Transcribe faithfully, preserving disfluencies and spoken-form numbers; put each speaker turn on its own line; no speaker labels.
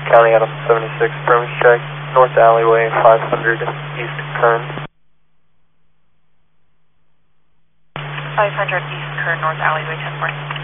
County, Adam seventy-six, premise check, North Alleyway, five hundred East Kern.
five hundred East Kern, North Alleyway, ten four.